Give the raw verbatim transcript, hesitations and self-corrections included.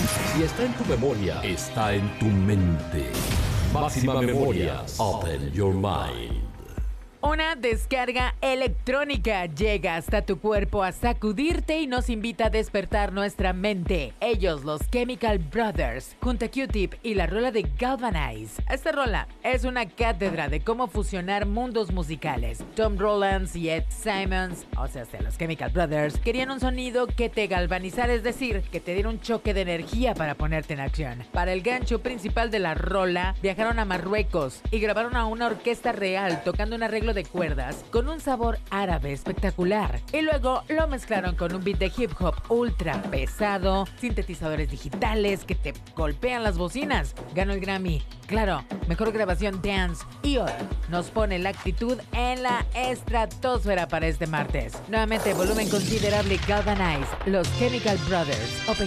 Si está en tu memoria, está en tu mente. Máxima Memorias. Open your mind. Una descarga electrónica llega hasta tu cuerpo a sacudirte y nos invita a despertar nuestra mente. Ellos, los Chemical Brothers, junto a Q-Tip y la rola de Galvanize. Esta rola es una cátedra de cómo fusionar mundos musicales. Tom Rowlands y Ed Simons, o sea, los Chemical Brothers, querían un sonido que te galvanizara, es decir, que te diera un choque de energía para ponerte en acción. Para el gancho principal de la rola, viajaron a Marruecos y grabaron a una orquesta real tocando un arreglo de cuerdas con un sabor árabe espectacular, y luego lo mezclaron con un beat de hip hop ultra pesado, sintetizadores digitales que te golpean las bocinas. Ganó el Grammy, claro, mejor grabación dance, y hoy nos pone la actitud en la estratosfera para este martes. Nuevamente volumen considerable Galvanize, los Chemical Brothers. Open